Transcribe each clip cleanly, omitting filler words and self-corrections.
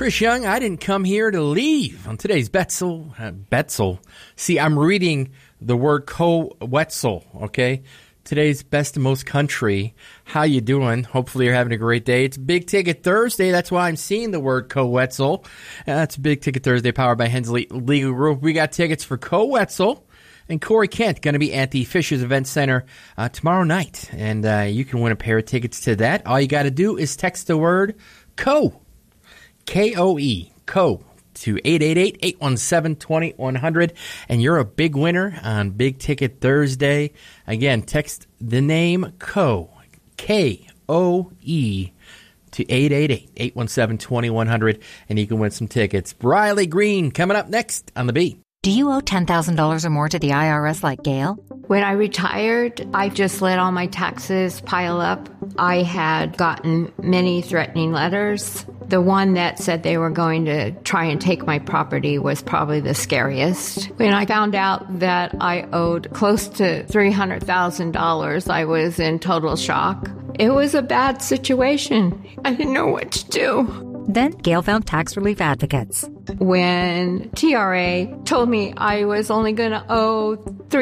Chris Young, I didn't come here to leave. On today's Betzel. See, I'm reading the word co-Wetzel, okay? Today's best and most country. How you doing? Hopefully you're having a great day. It's Big Ticket Thursday. That's why I'm seeing the word co-Wetzel. That's Big Ticket Thursday powered by Hensley Legal Group. We got tickets for co-Wetzel and Corey Kent going to be at the Fishers Event Center tomorrow night. And you can win a pair of tickets to that. All you got to do is text the word CO. K-O-E, CO, to 888-817-2100, and you're a big winner on Big Ticket Thursday. Again, text the name CO, K-O-E, to 888-817-2100, and you can win some tickets. Riley Green coming up next on The Beat. Do you owe $10,000 or more to the IRS like Gail? When I retired, I just let all my taxes pile up. I had gotten many threatening letters. The one that said they were going to try and take my property was probably the scariest. When I found out that I owed close to $300,000, I was in total shock. It was a bad situation. I didn't know what to do. Then Gail found tax relief advocates. When TRA told me I was only going to owe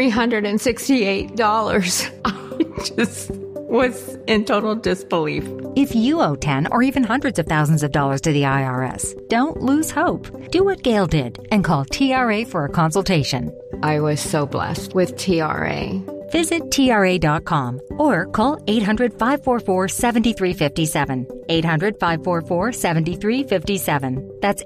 $368, I just was in total disbelief. If you owe 10 or even hundreds of thousands of dollars to the IRS, don't lose hope. Do what Gail did and call TRA for a consultation. I was so blessed with TRA. Visit TRA.com or call 800-544-7357. 800-544-7357. That's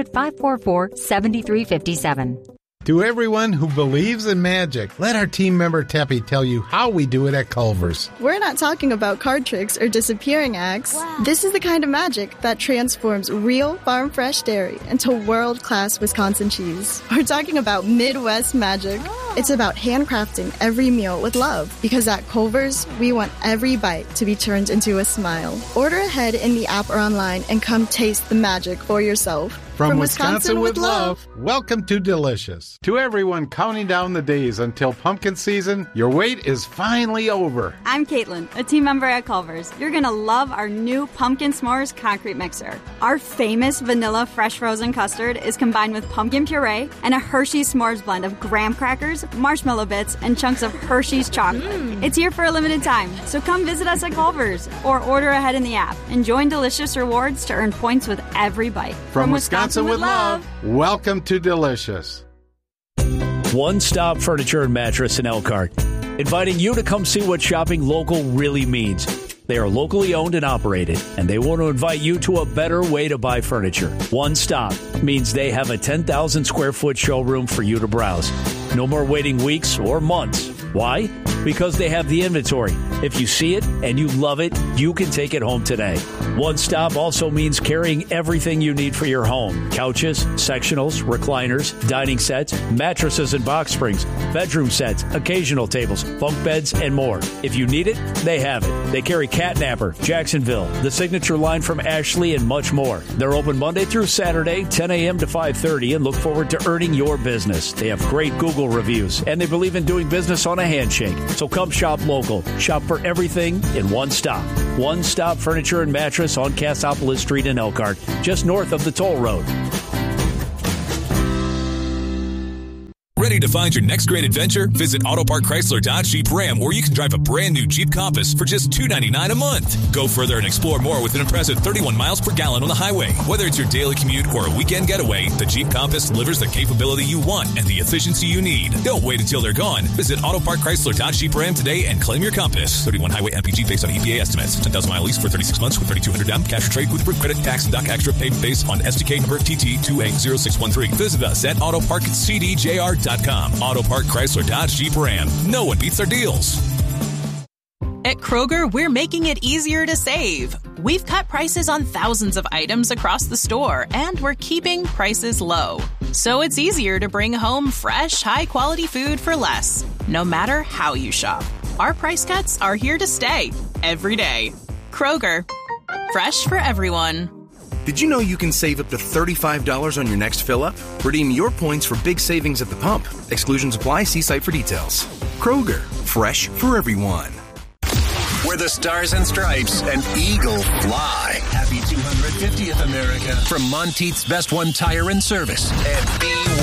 800-544-7357. To everyone who believes in magic, let our team member Teppy tell you how we do it at Culver's. We're not talking about card tricks or disappearing acts. Wow. This is the kind of magic that transforms real farm-fresh dairy into world-class Wisconsin cheese. We're talking about Midwest magic. Oh. It's about handcrafting every meal with love, because at Culver's, we want every bite to be turned into a smile. Order ahead in the app or online and come taste the magic for yourself. From Wisconsin with love, welcome to Delicious. To everyone counting down the days until pumpkin season, your wait is finally over. I'm Caitlin, a team member at Culver's. You're going to love our new Pumpkin S'mores concrete mixer. Our famous vanilla fresh frozen custard is combined with pumpkin puree and a Hershey's S'mores blend of graham crackers, marshmallow bits, and chunks of Hershey's chocolate. It's here for a limited time, so come visit us at Culver's or order ahead in the app and join Delicious Rewards to earn points with every bite. From Wisconsin with love, welcome to Delicious. One Stop Furniture and Mattress in Elkhart, inviting you to come see what shopping local really means. They are locally owned and operated, and they want to invite you to a better way to buy furniture. One Stop means they have a 10,000 square foot showroom for you to browse. No more waiting weeks or months. Why? Because they have the inventory. If you see it and you love it, you can take it home today. One Stop also means carrying everything you need for your home. Couches, sectionals, recliners, dining sets, mattresses and box springs, bedroom sets, occasional tables, bunk beds, and more. If you need it, they have it. They carry Catnapper, Jacksonville, the Signature line from Ashley, and much more. They're open Monday through Saturday, 10 a.m. to 5:30, and look forward to earning your business. They have great Google reviews, and they believe in doing business on a handshake. So come shop local. Shop for everything in One Stop. One Stop Furniture and Mattress on Cassopolis Street in Elkhart, just north of the toll road. Ready to find your next great adventure? Visit Auto Park Chrysler Dodge Jeep Ram, where you can drive a brand new Jeep Compass for just $299 a month. Go further and explore more with an impressive 31 miles per gallon on the highway. Whether it's your daily commute or a weekend getaway, the Jeep Compass delivers the capability you want and the efficiency you need. Don't wait until they're gone. Visit Auto Park Chrysler Dodge Jeep Ram today and claim your Compass. 31 highway MPG based on EPA estimates. 10,000 mile lease for 36 months with 3,200 down. Cash or trade with approved credit, tax, and dock extra paid based on SDK number TT280613. Visit us at autoparkcdjr.com. Auto Park Chrysler Dodge Jeep Ram. No one beats their deals. At Kroger, we're making it easier to save. We've cut prices on thousands of items across the store, and we're keeping prices low. So it's easier to bring home fresh, high-quality food for less, no matter how you shop. Our price cuts are here to stay, every day. Kroger, fresh for everyone. Did you know you can save up to $35 on your next fill-up? Redeem your points for big savings at the pump. Exclusions apply. See site for details. Kroger, fresh for everyone. where the stars and stripes and eagle fly. Happy 250th, America. From Monteith's Best One Tire and Service. And be